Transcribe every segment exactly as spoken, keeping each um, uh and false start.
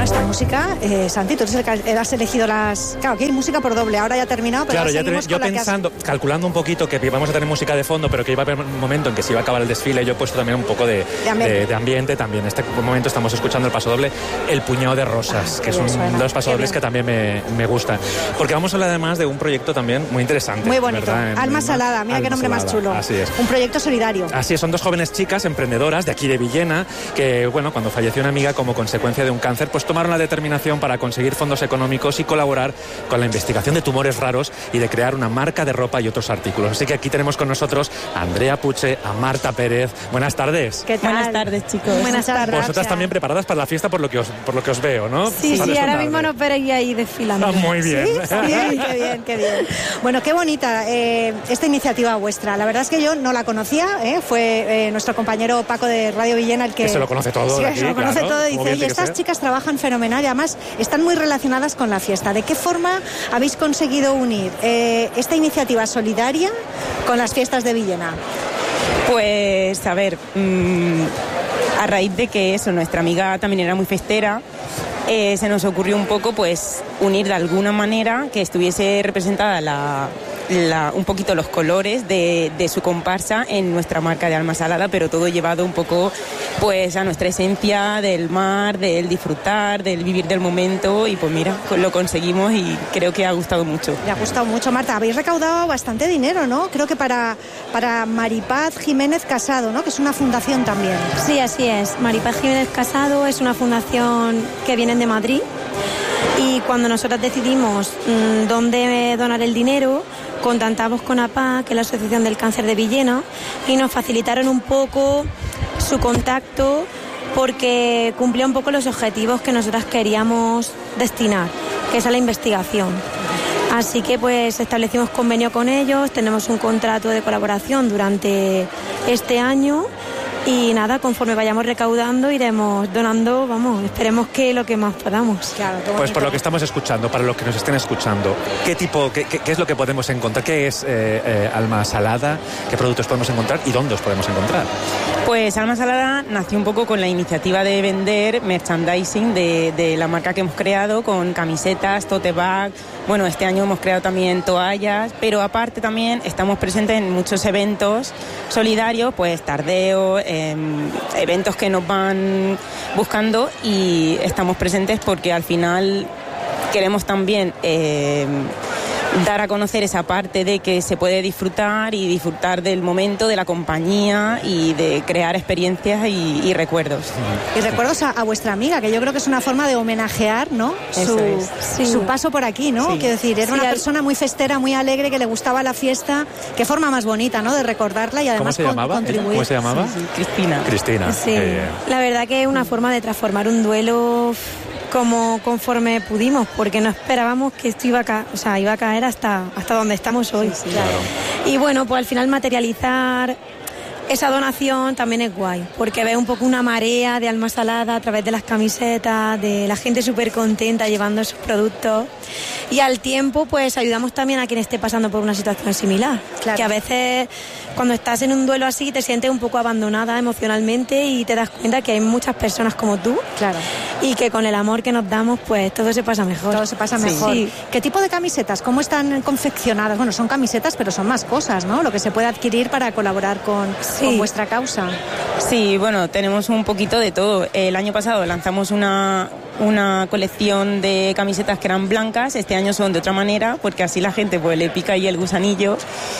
Bueno, esta música, eh, Santi, tú has elegido las... Claro, aquí hay música por doble, ahora ya ha terminado, pero claro, ya seguimos te, yo con la pensando, que has... calculando un poquito que íbamos a tener música de fondo, pero que iba a haber un momento en que se iba a acabar el desfile, yo he puesto también un poco de, de, ambiente. de, de ambiente también. En este momento estamos escuchando el pasodoble El puñado de rosas, ah, que son suena. dos pasodobles que también me, me gustan. Porque vamos a hablar además de un proyecto también muy interesante. Muy bonito, ¿verdad? Alma Salada, mira Alma qué nombre Salada. más chulo. Así es. Un proyecto solidario. Así es, son dos jóvenes chicas emprendedoras de aquí de Villena que, bueno, cuando falleció una amiga como consecuencia de un cáncer, pues tomaron la determinación para conseguir fondos económicos y colaborar con la investigación de tumores raros y de crear una marca de ropa y otros artículos. Así que aquí tenemos con nosotros a Andrea Puche, a Marta Pérez. Buenas tardes. ¿Qué tal? Buenas tardes, chicos. Buenas tardes. Vosotras también preparadas para la fiesta por lo que os, por lo que os veo, ¿no? Sí, sí, ahora mismo nos veréis ahí desfilando. Ah, muy bien. ¿Sí? Sí, qué bien, qué bien. Bueno, qué bonita eh, esta iniciativa vuestra. La verdad es que yo no la conocía, ¿eh? Fue eh, nuestro compañero Paco de Radio Villena el que... Que se lo conoce todo. Sí, aquí, se lo conoce claro, todo y dice, oye, estas chicas trabajan fenomenal y además están muy relacionadas con la fiesta. ¿De qué forma habéis conseguido unir eh, esta iniciativa solidaria con las fiestas de Villena? Pues, a ver, mmm, a raíz de que eso, nuestra amiga también era muy festera, eh, se nos ocurrió un poco, pues, unir de alguna manera que estuviese representada la... La, un poquito los colores de, de su comparsa en nuestra marca de Alma Salada, pero todo llevado un poco pues a nuestra esencia del mar, del disfrutar, del vivir del momento, y pues mira, lo conseguimos y creo que ha gustado mucho. Le ha gustado mucho, Marta. Habéis recaudado bastante dinero, ¿no? Creo que para, para Maripaz Jiménez Casado, ¿no? Que es una fundación también. Sí, así es. Maripaz Jiménez Casado es una fundación que viene de Madrid, y cuando nosotros decidimos mmm, dónde donar el dinero, contactamos con A P A, que es la Asociación del Cáncer de Villena, y nos facilitaron un poco su contacto porque cumplía un poco los objetivos que nosotras queríamos destinar, que es a la investigación. Así que pues establecimos convenio con ellos, tenemos un contrato de colaboración durante este año. Y nada, conforme vayamos recaudando iremos donando, vamos, esperemos que lo que más podamos. Claro, pues por lo que estamos escuchando, para los que nos estén escuchando, ¿qué tipo, qué, qué, qué es lo que podemos encontrar? ¿Qué es eh, eh, Alma Salada? ¿Qué productos podemos encontrar y dónde os podemos encontrar? Pues Alma Salada nació un poco con la iniciativa de vender merchandising de, de la marca que hemos creado, con camisetas, tote bag. Bueno, este año hemos creado también toallas, pero aparte también estamos presentes en muchos eventos solidarios, pues tardeo, eh, eventos que nos van buscando, y estamos presentes porque al final queremos también eh, dar a conocer esa parte de que se puede disfrutar y disfrutar del momento, de la compañía y de crear experiencias y, y recuerdos. Y recuerdos a, a vuestra amiga, que yo creo que es una forma de homenajear, ¿no? Su, es. sí. su paso por aquí, ¿no? Sí. Quiero decir, era sí, una al... persona muy festera, muy alegre, que le gustaba la fiesta. Qué forma más bonita, ¿no? De recordarla y además ¿Cómo se llamaba? Con, contribuir. ¿Cómo se llamaba? Sí, sí. Cristina. Cristina. Sí, Eh... la verdad que es una forma de transformar un duelo como conforme pudimos, porque no esperábamos que esto iba a caer, o sea, iba a caer hasta, hasta donde estamos hoy. Sí, sí, claro. Y bueno, pues al final materializar esa donación también es guay, porque ves un poco una marea de Alma Salada a través de las camisetas, de la gente súper contenta llevando esos productos, y al tiempo pues ayudamos también a quien esté pasando por una situación similar, claro. Que a veces cuando estás en un duelo así te sientes un poco abandonada emocionalmente y te das cuenta que hay muchas personas como tú, claro. Y que con el amor que nos damos pues todo se pasa mejor. Todo se pasa mejor. Sí. ¿Qué tipo de camisetas? ¿Cómo están confeccionadas? Bueno, son camisetas, pero son más cosas, ¿no? Lo que se puede adquirir para colaborar con, sí. con vuestra causa. Sí, bueno, tenemos un poquito de todo. El año pasado lanzamos una, una colección de camisetas que eran blancas, este año son de otra manera, porque así la gente pues le pica ahí el gusanillo,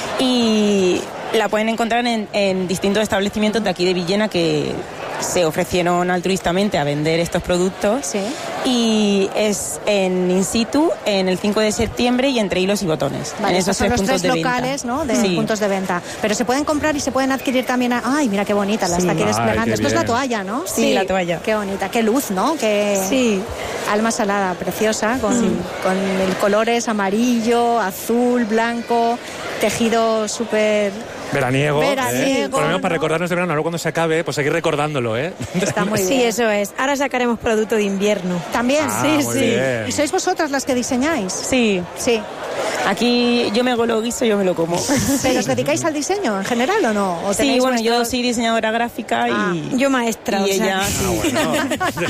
y la pueden encontrar en, en distintos establecimientos de aquí de Villena que se ofrecieron altruistamente a vender estos productos. Sí. Y es en in situ, en el cinco de septiembre y entre Hilos y Botones. Vale, en esos esos son tres los puntos tres de locales, venta. ¿no? De Sí. puntos de venta. Pero se pueden comprar y se pueden adquirir también. A... Ay, mira qué bonita, la Sí. está aquí desplegando. Ay, qué Esto es la bien. toalla, ¿no? Sí, la toalla. Qué bonita, qué luz, ¿no? Qué... Sí. Alma Salada, preciosa, con, Sí. con el colores amarillo, azul, blanco, tejido súper... Veraniego, Veraniego, ¿eh? Por lo menos para ¿no? recordarnos de verano, ahora cuando se acabe, pues seguir recordándolo, ¿eh? Está muy bien. Sí, eso es. Ahora sacaremos producto de invierno. También, Ah, sí, muy sí. bien. ¿Y sois vosotras las que diseñáis? Sí. Sí. Aquí yo me hago lo guiso, yo me lo como. ¿Pero os dedicáis al diseño en general o no? ¿O sí, bueno, vuestro... yo soy diseñadora gráfica ah, y... Yo maestra, y o ella, sea. sí. Ah, bueno.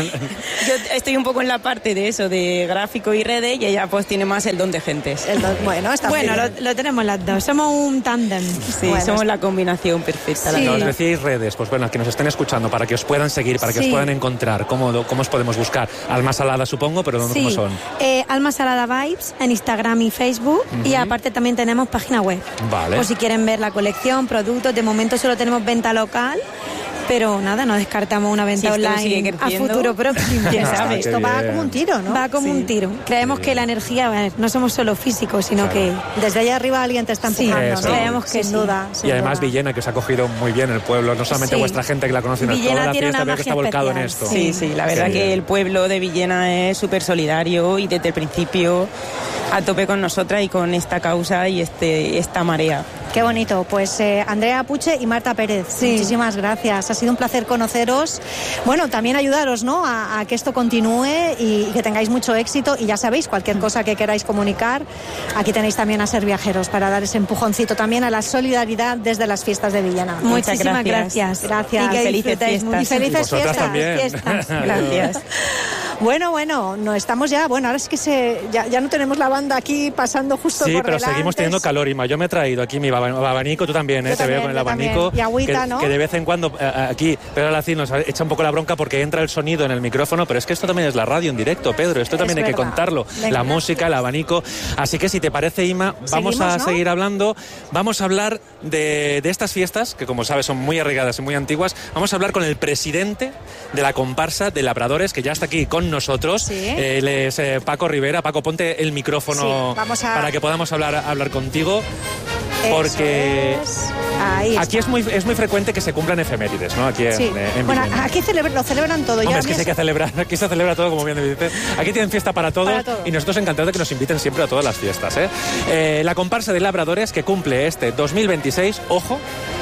Yo estoy un poco en la parte de eso, de gráfico y redes, y ella pues tiene más el don de gentes. El don... Bueno, está Bueno, bien. lo, lo tenemos las dos, somos un tándem. Sí, Bueno, somos es... la combinación perfecta. Sí. La Nos decíais redes, pues bueno, que nos estén escuchando, para que os puedan seguir, para que Sí. os puedan encontrar, ¿cómo, cómo os podemos buscar? Alma Salada, supongo, pero ¿dónde Sí, cómo son? eh, Alma Salada Vibes en Instagram y Facebook, uh-huh. y aparte también tenemos página web. Vale. Por si quieren ver la colección, productos, de momento solo tenemos venta local. Pero nada, no descartamos una venta si online a futuro próximo. ¿Quién Ah, sabe? Esto bien. va como un tiro, ¿no? Va como Sí. un tiro. Creemos que la energía, bueno, no somos solo físicos, sino Claro. que... Desde allá arriba alguien te está Sí, empujando, eso. ¿no? creemos que sin sí. duda. sin Y además duda. Villena, que os ha cogido muy bien el pueblo, no solamente Sí. vuestra gente que la conoce, sino Villena toda la tiene fiesta, una veo que está magia volcado en especial. esto. Sí, sí, la verdad Qué que bien. el pueblo de Villena es súper solidario y desde el principio a tope con nosotras y con esta causa y este esta marea. Qué bonito. Pues eh, Andrea Puche y Marta Pérez, Sí. muchísimas gracias. Ha sido un placer conoceros. Bueno, también ayudaros, ¿no?, a, a que esto continúe y, y que tengáis mucho éxito. Y ya sabéis, cualquier cosa que queráis comunicar, aquí tenéis también a Ser Viajeros para dar ese empujoncito también a la solidaridad desde las fiestas de Villena. Muchas Muchísimas gracias. gracias. Gracias. Y que Felices disfrutéis fiestas. muy Y felices Vosotras fiestas. también. fiestas. Gracias. Bueno, bueno, no estamos ya. Bueno, ahora es que se, ya, ya no tenemos la banda aquí pasando justo Sí, por pero delante. seguimos teniendo calor, Ima. Yo me he traído aquí mi baba- abanico, tú también, ¿eh? Yo Te veo también, con el yo abanico. también. Y agüita, que, ¿no? que de vez en cuando eh, aquí Pedro Alacín nos echa un poco la bronca porque entra el sonido en el micrófono, pero es que esto también es la radio en directo, Pedro. Esto también Es hay que verdad. contarlo. Venga. La música, el abanico. Así que si te parece, Ima, vamos Seguimos, a ¿no? seguir hablando. Vamos a hablar de, de estas fiestas, que como sabes son muy arraigadas y muy antiguas. Vamos a hablar con el presidente de la comparsa de Labradores, que ya está aquí con nosotros. Sí. Eh, él es eh, Paco Rivera. Paco, ponte el micrófono Sí, vamos a- para que podamos hablar, hablar contigo. Eso Porque es. Ahí aquí está. es muy, es muy frecuente que se cumplan efemérides, ¿no? Aquí en, Sí. eh, en Bueno, Villena. aquí celebra- lo celebran todo. Hombre, Ya es que a mí sí hay que eso- celebrar, aquí se celebra todo, como bien dices. Aquí tienen fiesta para todo, Para todo. y nosotros encantados de que nos inviten siempre a todas las fiestas, ¿eh? Eh, la comparsa de Labradores, que cumple este dos mil veintiséis, ojo,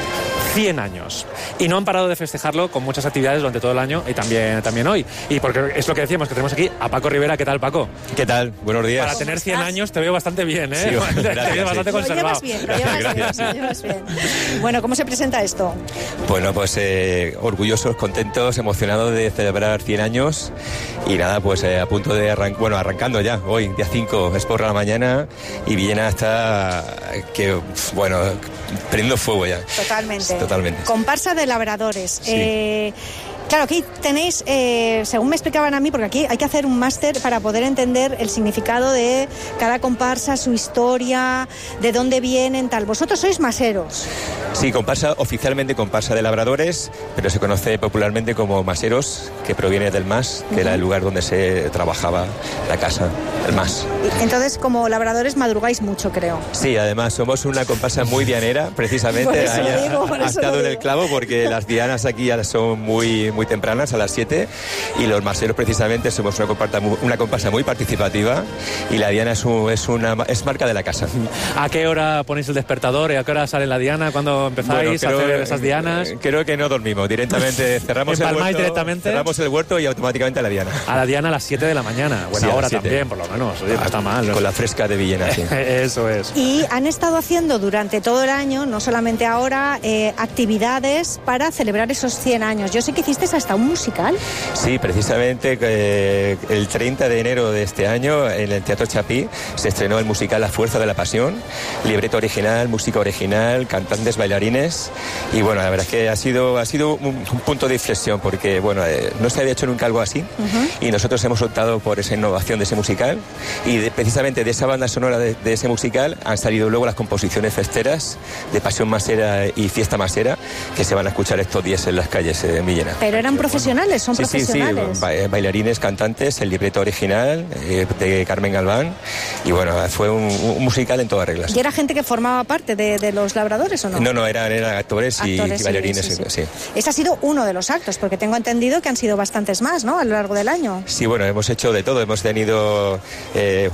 cien años. Y no han parado de festejarlo con muchas actividades durante todo el año y también, también hoy. Y porque es lo que decíamos, que tenemos aquí a Paco Rivera. ¿Qué tal, Paco? ¿Qué tal? Buenos días. Para tener cien estás? años te veo bastante bien, ¿eh? Sí, bueno, te gracias, veo bastante sí. Lo conservado. llevas bien, lo llevas Gracias, bien, sí. lo llevas bien. Bueno, ¿cómo se presenta esto? Bueno, pues eh, orgullosos, contentos, emocionados de celebrar cien años y nada, pues eh, a punto de arrancar, bueno, arrancando ya, hoy, día cinco, es por la mañana y Villena está, que, bueno, prendiendo fuego ya. Totalmente. Totalmente. Comparsa de Labradores. Sí. Eh, claro, aquí tenéis, eh, según me explicaban a mí, porque aquí hay que hacer un máster para poder entender el significado de cada comparsa, su historia, de dónde vienen, tal. Vosotros sois maseros. Sí, comparsa, oficialmente comparsa de Labradores, pero se conoce popularmente como maseros, que proviene del mas, que era el lugar donde se trabajaba la casa, el mas. Entonces, como labradores, madrugáis mucho, creo. Sí, además somos una comparsa muy dianera, precisamente. Por eso Ahí lo ha- digo, por ha eso estado lo en el digo. clavo porque las dianas aquí ya son muy, muy tempranas, a las siete, y los maseros precisamente somos una comparsa, mu- una comparsa muy participativa y la diana es, un- es, una, es marca de la casa. ¿A qué hora ponéis el despertador y a qué hora sale la diana? ¿Cuándo empezáis Bueno, a creo- hacer esas dianas? eh, Creo que no dormimos, directamente cerramos el ¿Empalmáis huerto, directamente? cerramos el huerto y automáticamente a la diana. A la diana a las siete de la mañana. Buena Sí, a las hora siete. también, por lo menos. Oye, no está mal. Con la fresca de Villena, sí. Eso es. Y han estado haciendo durante todo el año, no solamente ahora, eh, actividades para celebrar esos cien años. Yo sé que hicisteis hasta un musical. Sí, precisamente eh, el treinta de enero de este año en el Teatro Chapí se estrenó el musical La Fuerza de la Pasión, libreto original, música original, cantantes, bailarines y bueno, la verdad es que ha sido, ha sido un, un punto de inflexión porque bueno, eh, no se había hecho nunca algo así y nosotros hemos optado por esa innovación de ese musical y de- precisamente de esa banda sonora de, de ese musical han salido luego las composiciones festeras de Pasión Masera y Fiesta Masera que se van a escuchar estos días en las calles de Villena. Pero eran profesionales, son Sí, sí, sí, profesionales. ba- eh, bailarines, cantantes, el libreto original eh, de Carmen Galván y bueno, fue un, un musical en todas reglas. ¿Y era gente que formaba parte de, de los labradores o no? No, no, eran, eran actores, y- Actores, y, sí, bailarines, sí, sí. sí. Ese ha sido uno de los actos, porque tengo entendido que han sido bastantes más, ¿no?, a lo largo del año. Sí, bueno, hemos hecho de todo, hemos tenido... eh,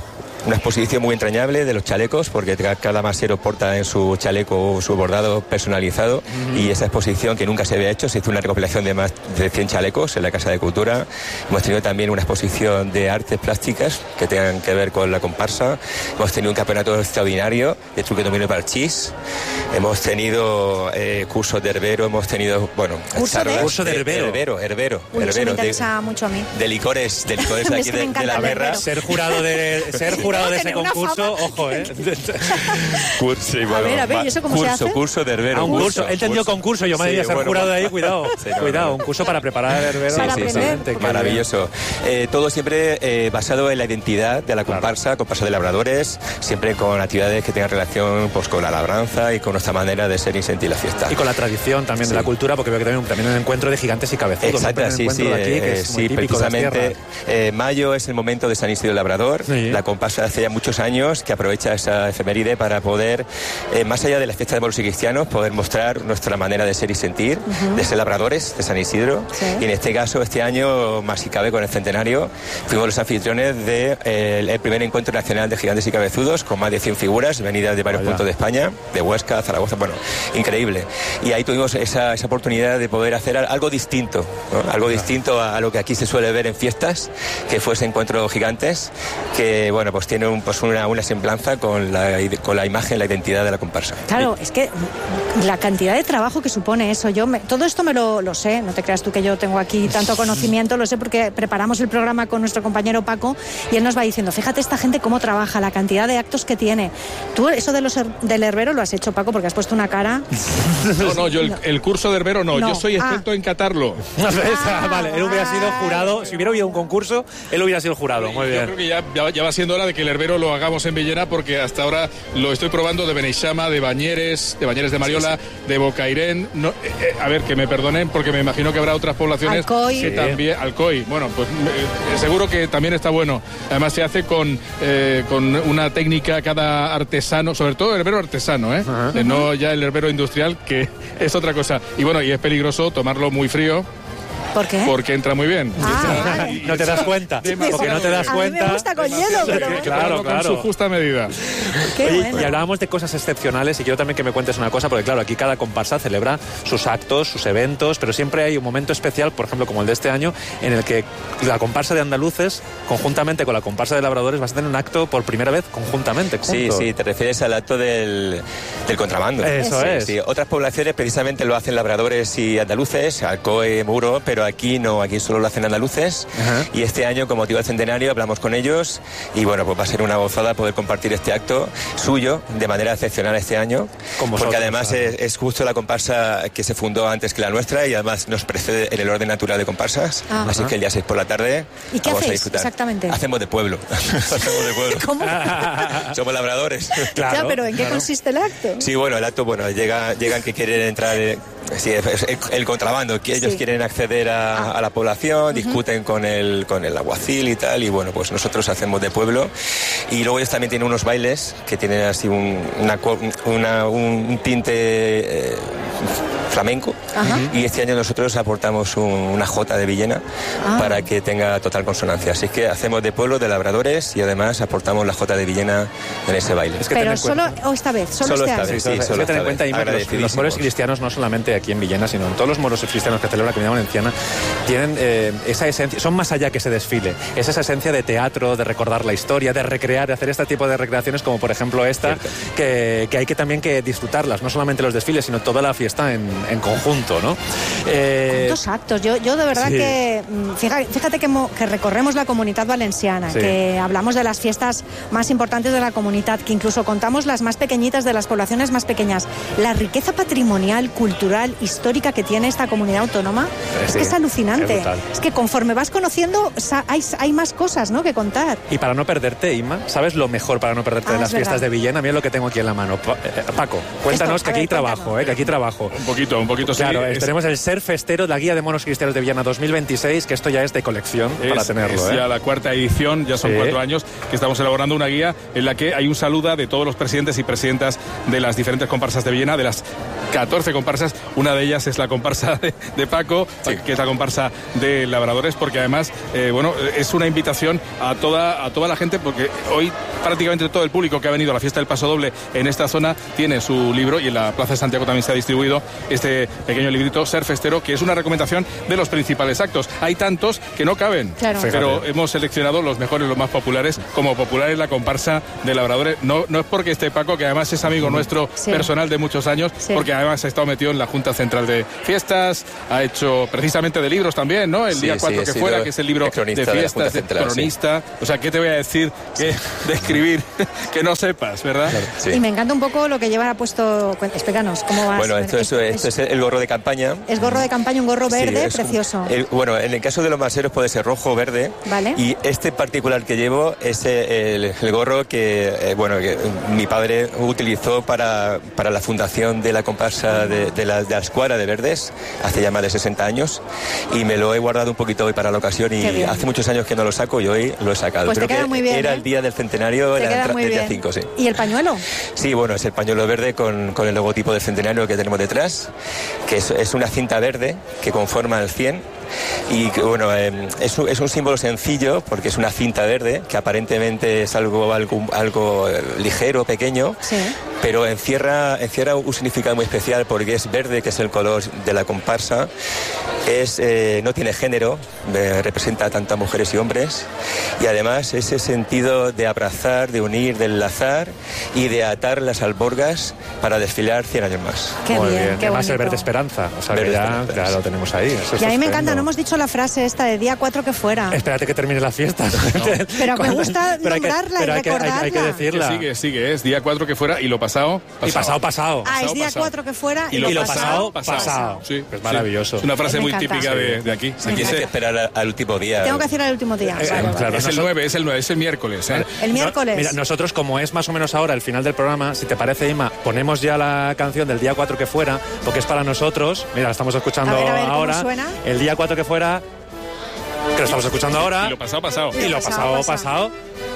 una exposición muy entrañable de los chalecos, porque cada masero porta en su chaleco su bordado personalizado, uh-huh. y esa exposición que nunca se había hecho, se hizo una recopilación de más de cien chalecos en la Casa de Cultura. Hemos tenido también una exposición de artes plásticas que tengan que ver con la comparsa. Hemos tenido un campeonato extraordinario de truque dominó para el chis. Hemos tenido eh, cursos de herbero, hemos tenido, bueno, ¿Curso charlas de? Curso de herbero. Herbero, herbero, Uy, herbero. Eso me interesa de, mucho a mí. De licores, de licores de aquí Es que me de, de encanta la el guerra. herbero. Ser jurado de, ser jurado de ese Tener una concurso, fama. ojo, ¿eh? Curso, sí, bueno, A ver, a ver, va, ¿y eso cómo curso, se hace? Curso de herbero. Ah, un curso. He entendido concurso, yo me Sí, diría ser bueno, jurado de va. ahí, cuidado. Sí, no, cuidado, no. un curso para preparar el herbero. Sí, Para sí, sí, aprender. maravilloso. Eh, todo siempre eh, basado en la identidad de la comparsa, claro. comparsa de labradores, siempre con actividades que tengan relación pues, con la labranza y con nuestra manera de ser y sentir la fiesta. Y con la tradición también sí. de la cultura, porque veo que también, también un encuentro de gigantes y cabezudos. Exacto, sí, sí, de aquí, que es eh, muy sí, típico de las precisamente eh, mayo es el momento de San Isidro Labrador, sí. la comparsa hace ya muchos años que aprovecha esa efeméride para poder, eh, más allá de las fiestas de moros y cristianos, poder mostrar nuestra manera de ser y sentir, uh-huh. de ser labradores de San Isidro, sí. y en este caso, este año, más si cabe con el centenario, fuimos los anfitriones del de, eh, el primer encuentro nacional de gigantes y cabezudos, con más de cien figuras venidas de varios Vaya. puntos de España, de Huesca, Zaragoza, bueno, increíble. Y ahí tuvimos esa, esa oportunidad de poder hacer algo distinto, ¿no? algo distinto a, a lo que aquí se suele ver en fiestas, que fue ese encuentro gigantes, que bueno, pues tiene un, pues una, una semblanza con la, con la imagen, la identidad de la comparsa. Claro, es que la cantidad de trabajo que supone eso, yo me, todo esto me lo, lo sé, no te creas tú que yo tengo aquí tanto conocimiento, lo sé porque preparamos el programa con nuestro compañero Paco y él nos va diciendo, fíjate esta gente cómo trabaja, la cantidad de actos que tiene. Tú eso de los del herbero lo has hecho, Paco, porque has puesto una cara. No, no, yo el, el curso de herbero no, no. yo soy experto ah. en catarlo. Ah, vale, él hubiera sido jurado, si hubiera habido un concurso, él hubiera sido jurado, muy bien. Yo creo que ya, ya, ya va siendo hora de que el herbero lo hagamos en Villena, porque hasta ahora lo estoy probando de Beneixama, de Bañeres, de Bañeres de Mariola, sí, sí. de Bocairén. No, eh, eh, a ver, que me perdonen, porque me imagino que habrá otras poblaciones Alcoy. que Sí. también... Alcoy, bueno, pues eh, seguro que también está bueno. Además se hace con, eh, con una técnica cada artesano, sobre todo el herbero artesano, ¿eh? Uh-huh. eh no ya el herbero industrial, que es otra cosa. Y bueno, y es peligroso tomarlo muy frío. ¿Por qué? Porque entra muy bien. Ah, vale. No te das cuenta. Porque no te das cuenta. A mí me gusta con hielo, pero... Claro, claro. Con su justa medida. Qué Oye, bueno. Y hablábamos de cosas excepcionales y quiero también que me cuentes una cosa, porque claro, aquí cada comparsa celebra sus actos, sus eventos, pero siempre hay un momento especial, por ejemplo, como el de este año, en el que la comparsa de andaluces, conjuntamente con la comparsa de labradores, vas a tener un acto por primera vez conjuntamente. Sí, juntos. sí, te refieres al acto del, del contrabando. Eso sí, es. Sí. Otras poblaciones precisamente lo hacen labradores y andaluces, Alcoy, Muro, pero aquí no, aquí solo lo hacen andaluces. Uh-huh. Y este año, con motivo del centenario, hablamos con ellos y bueno, pues va a ser una gozada poder compartir este acto suyo de manera excepcional este año, con vosotros, porque además claro. es, es justo la comparsa que se fundó antes que la nuestra y además nos precede en el orden natural de comparsas. Uh-huh. Así que el día seis por la tarde ¿Y qué vamos hacéis a disfrutar. Exactamente? Hacemos de pueblo. Hacemos de pueblo. ¿Cómo? Somos labradores. Claro, ya, pero ¿en qué claro. consiste el acto? Sí, bueno, el acto, bueno, llega, llegan que quieren entrar, eh, sí, es el, el contrabando, que ellos sí. quieren acceder a, ah. a la población, uh-huh. discuten con el, con el alguacil y tal, y bueno, pues nosotros hacemos de pueblo. Y luego ellos también tienen unos bailes que tienen así un, una, una, un tinte eh, flamenco. Uh-huh. Y este año nosotros aportamos un, una jota de Villena ah. para que tenga total consonancia. Así que hacemos de pueblo, de labradores y además aportamos la jota de Villena en ese baile. Es que pero solo o esta vez, solo, solo este esta año. vez, sí, sí, solo ten en cuenta, Ima, que los, los moros cristianos, no solamente aquí en Villena, sino en todos los moros cristianos que celebra la Comunidad Valenciana, tienen eh, esa esencia, son más allá que ese desfile, es esa esencia de teatro, de recordar la historia, de recrear, de hacer este tipo de recreaciones como por ejemplo esta, que, que hay que también que disfrutarlas, no solamente los desfiles, sino toda la fiesta en, en conjunto, ¿no? Eh, ¿Cuántos actos? Yo, yo de verdad sí. que, fíjate, fíjate que, mo, que recorremos la Comunidad Valenciana, sí. que hablamos de las fiestas más importantes de la comunidad, que incluso contamos las más pequeñitas de las poblaciones más pequeñas. La riqueza patrimonial, cultural, histórica que tiene esta comunidad autónoma sí, es que es alucinante. Es, es que conforme vas conociendo hay, hay más cosas, ¿no?, que contar. Y para no perderte, Inma, ¿sabes lo mejor para no perderte ah, de las fiestas de Villena? Mira lo que tengo aquí en la mano. Pa- eh, Paco, cuéntanos Esto, que, aquí ver, trabajo, eh, que aquí trabajo, Un poquito, un poquito. Claro, sí, es... tenemos el Ser Festero, la Guía de Monos Cristianos de Villena dos mil veintiséis, que esto ya es de colección es, para tenerlo. Es ¿eh? ya la cuarta edición, ya son sí. cuatro años que estamos elaborando una guía en la que hay un saluda de todos los presidentes y presidentas de las diferentes comparsas de Villena, de las catorce comparsas, Una de ellas es la comparsa de, de Paco, sí. que es la comparsa de labradores, porque además, eh, bueno, es una invitación a toda, a toda la gente, porque hoy prácticamente todo el público que ha venido a la fiesta del Paso Doble en esta zona tiene su libro, y en la Plaza de Santiago también se ha distribuido este pequeño librito, Ser Festero, que es una recomendación de los principales actos. Hay tantos que no caben, claro. pero Fíjate. hemos seleccionado los mejores, los más populares. Como popular es la comparsa de labradores. No, no es porque esté Paco, que además es amigo nuestro sí. personal de muchos años, sí. porque además ha estado metido en la Junta Central de Fiestas, ha hecho precisamente de libros también, ¿no? El sí, día cuatro sí, que fuera, que es el libro de fiestas, de de cronista. Sí. O sea, ¿qué te voy a decir que, de escribir que no sepas, verdad? Claro, sí. Y me encanta un poco lo que lleva puesto. Explícanos, ¿cómo vas? Bueno, esto, esto, esto es el gorro de campaña. Es gorro de campaña, un gorro verde, sí, precioso. Un, el, bueno, en el caso de los maseros puede ser rojo o verde. Vale. Y este particular que llevo es el, el gorro que, eh, bueno, que mi padre utilizó para, para la fundación de la comparsa de, de, la, de la Escuadra de Verdes hace ya más de sesenta años, y me lo he guardado un poquito hoy para la ocasión, y hace muchos años que no lo saco y hoy lo he sacado. Pues Creo te queda que muy bien, era ¿eh? el día del centenario, te era el día cinco, sí. ¿Y el pañuelo? Sí, bueno, es el pañuelo verde con, con el logotipo del centenario que tenemos detrás, que es, es una cinta verde que conforma el cien. Y bueno, eh, es, un, es un símbolo sencillo porque es una cinta verde que aparentemente es algo, algo, algo ligero, pequeño, sí. pero encierra, encierra un significado muy especial porque es verde, que es el color de la comparsa, es, eh, no tiene género, eh, representa tanto a mujeres y hombres, y además ese sentido de abrazar, de unir, de enlazar y de atar las alborgas para desfilar cien años más. Qué muy bien, bien. Qué además bonito. el verde esperanza, o sea verde que ya, esperanza, ya sí. lo tenemos ahí. Eso y a mí me encanta, estupendo. no hemos dicho la frase esta de día cuatro que fuera. Espérate que termine las fiestas. No. Pero me gusta pero nombrarla hay que, y pero hay que, recordarla. hay, hay que decirla. Que sigue, sigue, es día cuatro que fuera y lo pasado, pasado. Y pasado, pasado. Ah, es día pasado. cuatro que fuera y, y lo, lo pasado, pasado, pasado. pasado. Sí, es maravilloso. Es una frase me muy encanta. típica de, de aquí. Aquí hay que esperar al último día. Tengo que hacer el último día. Eh, vale, eh, vale. claro, es el nosotros, nueve, es el nueve, es el miércoles. ¿eh? El miércoles. No, mira, nosotros, como es más o menos ahora el final del programa, si te parece, Ima, ponemos ya la canción del día cuatro que fuera, porque es para nosotros. Mira, la estamos escuchando a ver, a ver, ¿cómo ahora. suena? El día cuatro que fuera, que lo estamos escuchando ahora. Y lo pasado, pasado. Y lo pasado, pasado.